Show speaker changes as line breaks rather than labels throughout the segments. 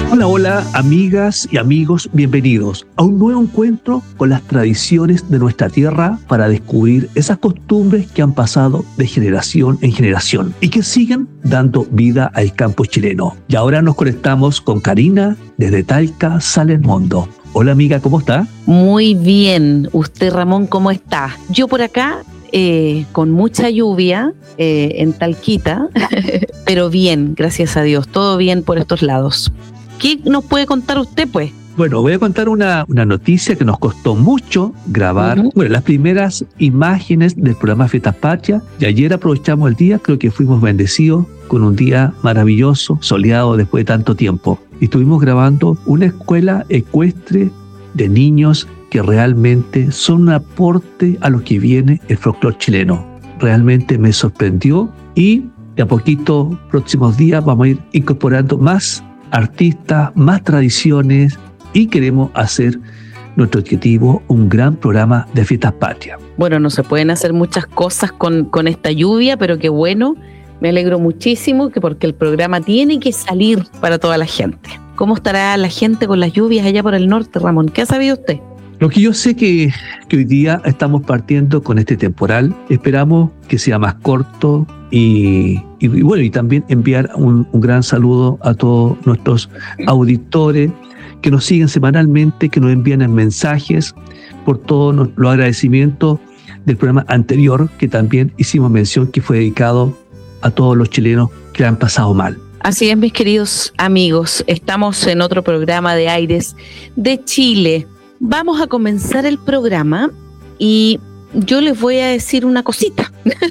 Hola, hola, amigas y amigos, bienvenidos a un nuevo encuentro con las tradiciones de nuestra tierra para descubrir esas costumbres que han pasado de generación en generación y que siguen dando vida al campo chileno. Y ahora nos conectamos con Karina desde Talca, Sales Mondo. Hola amiga, ¿cómo está?
Muy bien. ¿Usted, Ramón, cómo está? Yo por acá, con mucha lluvia en Talquita, pero bien, gracias a Dios, todo bien por estos lados. ¿Qué nos puede contar usted, pues?
Bueno, voy a contar una noticia que nos costó mucho grabar. Bueno, las primeras imágenes del programa Fiestas Patrias, y ayer aprovechamos el día, creo que fuimos bendecidos con un día maravilloso, soleado después de tanto tiempo. Y estuvimos grabando una escuela ecuestre de niños que realmente son un aporte a lo que viene el folclore chileno. Realmente me sorprendió y de a poquito, próximos días, vamos a ir incorporando más artistas, más tradiciones y queremos hacer nuestro objetivo un gran programa de Fiestas Patrias.
Bueno, no se pueden hacer muchas cosas con esta lluvia, pero qué bueno, me alegro muchísimo porque el programa tiene que salir para toda la gente. ¿Cómo estará la gente con las lluvias allá por el norte, Ramón? ¿Qué ha sabido usted?
Lo que yo sé que hoy día estamos partiendo con este temporal, esperamos que sea más corto y bueno, y también enviar un gran saludo a todos nuestros auditores que nos siguen semanalmente, que nos envían mensajes por todos los agradecimientos del programa anterior, que también hicimos mención que fue dedicado a todos los chilenos que la han pasado mal.
Así es, mis queridos amigos, estamos en otro programa de Aires de Chile. Vamos a comenzar el programa y yo les voy a decir una cosita.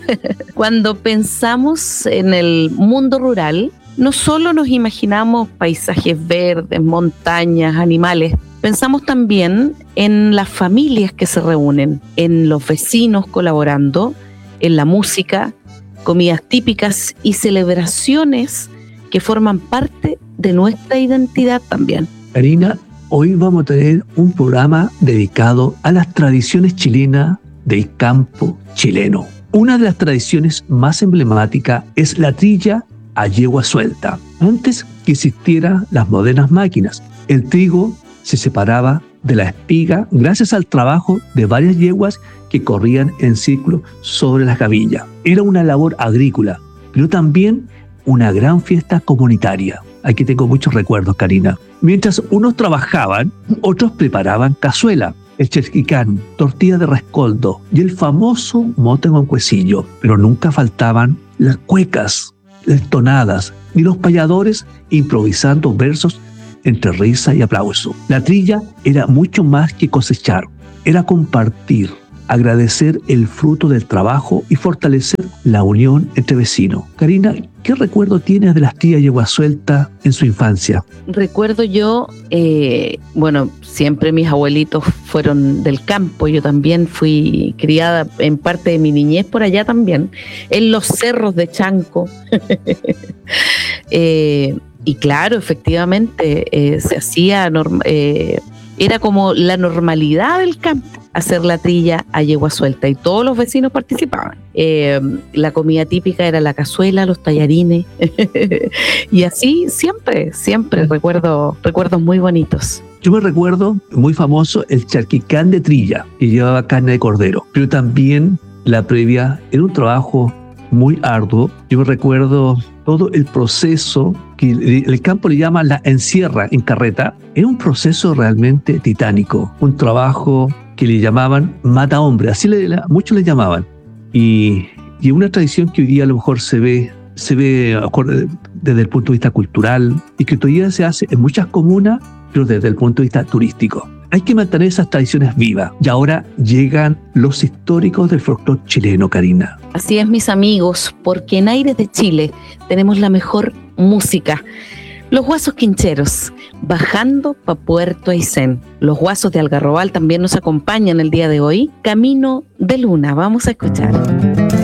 Cuando pensamos en el mundo rural, no solo nos imaginamos paisajes verdes, montañas, animales, pensamos también en las familias que se reúnen, en los vecinos colaborando, en la música, comidas típicas y celebraciones que forman parte de nuestra identidad también.
Karina, hoy vamos a tener un programa dedicado a las tradiciones chilenas del campo chileno. Una de las tradiciones más emblemáticas es la trilla a yegua suelta. Antes que existieran las modernas máquinas, el trigo se separaba de la espiga gracias al trabajo de varias yeguas que corrían en círculo sobre las gavillas. Era una labor agrícola, pero también una gran fiesta comunitaria. Aquí tengo muchos recuerdos, Karina. Mientras unos trabajaban, otros preparaban cazuela, el cherquicán, tortilla de rescoldo y el famoso mote con cuecillo. Pero nunca faltaban las cuecas, las tonadas y los payadores improvisando versos entre risa y aplauso. La trilla era mucho más que cosechar, era compartir, agradecer el fruto del trabajo y fortalecer la unión entre vecinos. Karina, ¿qué recuerdo tienes de las trillas yegua suelta en su infancia?
Recuerdo yo, bueno, siempre mis abuelitos fueron del campo, yo también fui criada en parte de mi niñez por allá también, en los cerros de Chanco. Y claro, efectivamente, se hacía, era como la normalidad del campo, hacer la trilla a yegua suelta y todos los vecinos participaban. La comida típica era la cazuela, los tallarines y así siempre recuerdos muy bonitos.
Yo me recuerdo, muy famoso, el charquicán de trilla, que llevaba carne de cordero, pero también la previa era un trabajo muy arduo. Yo me recuerdo todo el proceso que el campo le llama la encierra en carreta. Era un proceso realmente titánico, un trabajo que le llamaban mata hombre, así muchos le llamaban. Y una tradición que hoy día a lo mejor se ve desde el punto de vista cultural y que todavía se hace en muchas comunas, pero desde el punto de vista turístico. Hay que mantener esas tradiciones vivas. Y ahora llegan los históricos del folclore chileno, Karina.
Así es, mis amigos, porque en Aires de Chile tenemos la mejor música. Los Guasos Quincheros, bajando pa' Puerto Aysén. Los Guasos de Algarrobal también nos acompañan el día de hoy. Camino de Luna, vamos a escuchar.